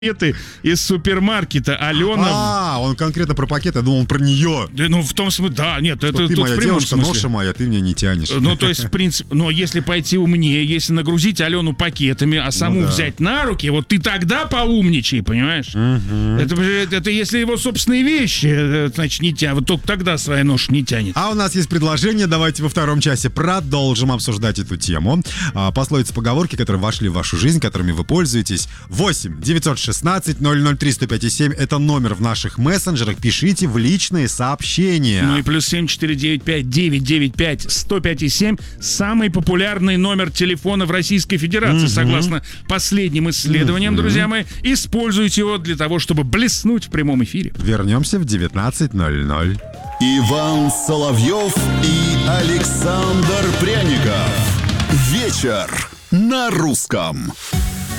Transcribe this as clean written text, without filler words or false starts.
пакеты из супермаркета. Алена... он конкретно про пакет, я думал, он про нее. Да, ну, в том смысле, да, нет, это Ты тут моя в прямом девушка, смысле. ноша моя, ты мне не тянешь. Ну, то есть, в принципе, но если пойти умнее, если нагрузить Алену пакетами, а саму взять на руки, вот ты тогда поумничай, понимаешь? Это если его собственные вещи, значит, не тянет, вот только тогда своя ноша не тянет. А у нас есть предложение, давайте во втором часе продолжим обсуждать эту тему. Пословицы, поговорки, которые вошли в вашу жизнь, которыми вы пользуетесь. 8-916-003-105-7 это номер в наших мессенджерах. Пишите в личные сообщения. Ну и плюс 7-495-995-105-7 самый популярный номер телефона в Российской Федерации, согласно последним исследованиям, друзья мои. Используйте его для того, чтобы блеснуть в прямом эфире. Вернемся в 19:00. Иван Соловьев и Александр Пряников. Вечер на русском.